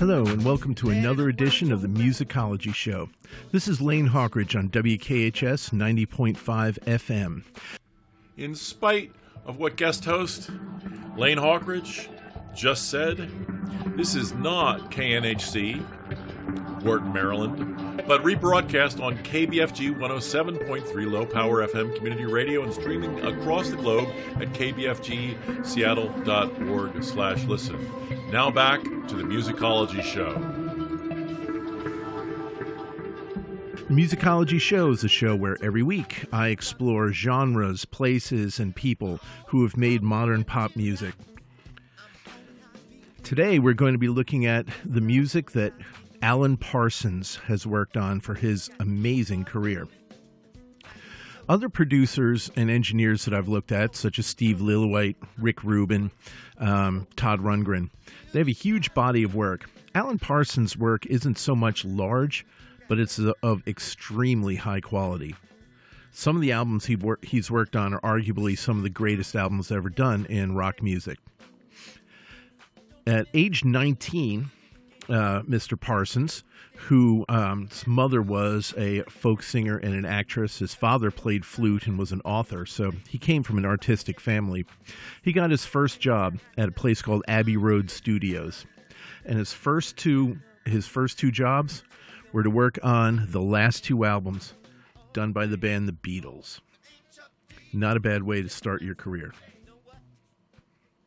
Hello and welcome to another edition of the Musicology Show. This is Lane Hawkridge on WKHS 90.5 FM. In spite of what guest host Lane Hawkridge just said, this is not KNHC, Wharton, Maryland, but rebroadcast on KBFG 107.3 Low Power FM Community Radio and streaming across the globe at kbfgseattle.org/listen. Now back to the Musicology Show. The Musicology Show is a show where every week I explore genres, places, and people who have made modern pop music. Today we're going to be looking at the music that Alan Parsons has worked on for his amazing career. Other producers and engineers that I've looked at, such as Steve Lillywhite, Rick Rubin, Todd Rundgren, they have a huge body of work. Alan Parsons' work isn't so much large, but it's of extremely high quality. Some of the albums he's worked on are arguably some of the greatest albums ever done in rock music. At age 19, Mr. Parsons, whose mother was a folk singer and an actress. His father played flute and was an author, so he came from an artistic family. He got his first job at a place called Abbey Road Studios, and his first two jobs were to work on the last two albums done by the band The Beatles. Not a bad way to start your career.